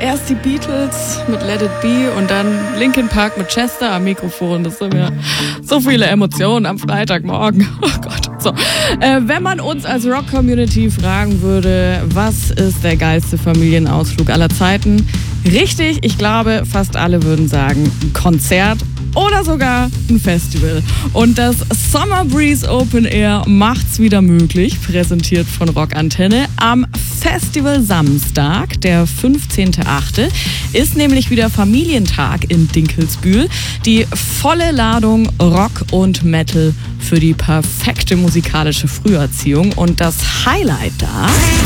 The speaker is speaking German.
erst die Beatles mit Let It Be und dann Linkin Park mit Chester am Mikrofon. Das sind ja so viele Emotionen am Freitagmorgen. Oh Gott. So, wenn man uns als Rock-Community fragen würde, was ist der geilste Familienausflug aller Zeiten? Richtig, ich glaube, fast alle würden sagen, ein Konzert oder sogar ein Festival. Und das Summer Breeze Open Air macht's wieder möglich, präsentiert von Rockantenne. Am Festival Samstag, der 15.8., ist nämlich wieder Familientag in Dinkelsbühl. Die volle Ladung Rock und Metal für die perfekte musikalische Früherziehung. Und das Highlight da